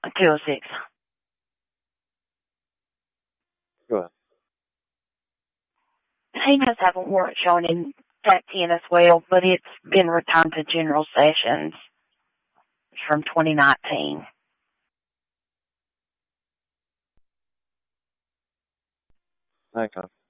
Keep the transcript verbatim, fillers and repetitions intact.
two oh six. Go ahead. He does have a warrant showing in Fact ten as well, but it's been returned to General Sessions from twenty nineteen. Okay.